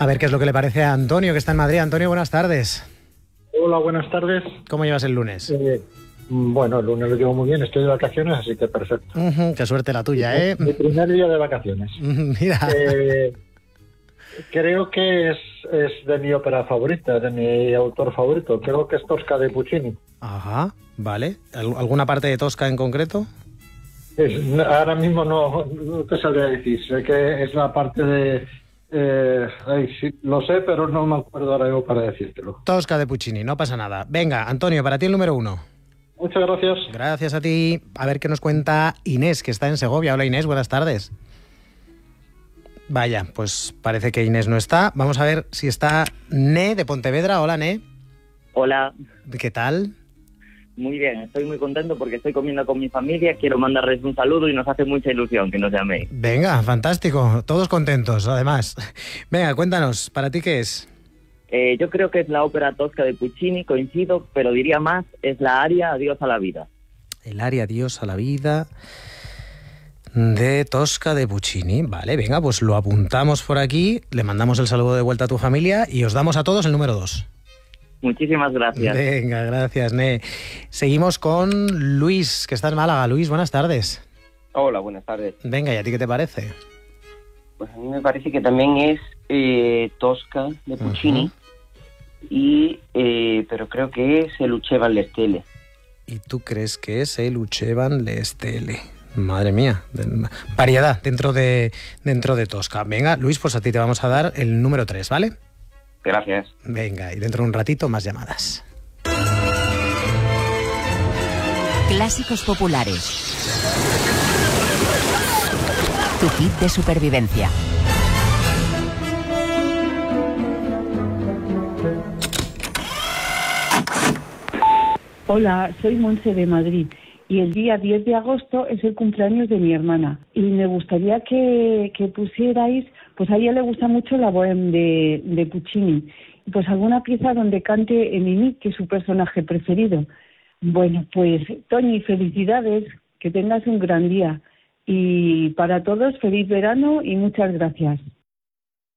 A ver qué es lo que le parece a Antonio, que está en Madrid. Antonio, buenas tardes. Hola, buenas tardes. ¿Cómo llevas el lunes? Bueno, el lunes lo llevo muy bien, estoy de vacaciones, así que perfecto. Qué suerte la tuya, ¿eh? Mi primer día de vacaciones. Mira. Creo que es de mi ópera favorita, de mi autor favorito. Creo que es Tosca de Puccini. Ajá, vale. ¿Alguna parte de Tosca en concreto? Ahora mismo no te sabría decir. Sé que es la parte de... sí, lo sé, pero no me acuerdo ahora mismo para decírtelo. Tosca de Puccini, no pasa nada. Venga, Antonio, para ti el número 1. Muchas gracias. Gracias a ti. A ver qué nos cuenta Inés, que está en Segovia. Hola, Inés, buenas tardes. Vaya, pues parece que Inés no está. Vamos a ver si está Ne de Pontevedra. Hola, Ne. Hola. ¿Qué tal? Muy bien, estoy muy contento porque estoy comiendo con mi familia. Quiero mandarles un saludo y nos hace mucha ilusión que nos llaméis. Venga, fantástico. Todos contentos, además. Venga, cuéntanos, ¿para ti qué es? Yo creo que es la ópera Tosca de Puccini, coincido, pero diría más, es la aria Adiós a la vida. El aria Adiós a la vida de Tosca de Puccini. Vale, venga, pues lo apuntamos por aquí, le mandamos el saludo de vuelta a tu familia y os damos a todos el número 2. Muchísimas gracias. Venga, gracias, Ne. Seguimos con Luis, que está en Málaga. Luis, buenas tardes. Hola, buenas tardes. Venga, ¿y a ti qué te parece? Pues a mí me parece que también es Tosca de Puccini, pero creo que es el Lucevan le Stelle. ¿Y tú crees que es el Lucevan le Stelle? Madre mía, variedad dentro de Tosca. Venga, Luis, pues a ti te vamos a dar el número 3, ¿vale? Gracias. Venga, y dentro de un ratito más llamadas. Clásicos populares. Tu kit de supervivencia. Hola, soy Monse de Madrid y el día 10 de agosto es el cumpleaños de mi hermana y me gustaría que pusierais, pues a ella le gusta mucho la Bohème de Puccini, pues alguna pieza donde cante Mimi, que es su personaje preferido. Bueno, pues Toñi, felicidades, que tengas un gran día y para todos feliz verano y muchas gracias.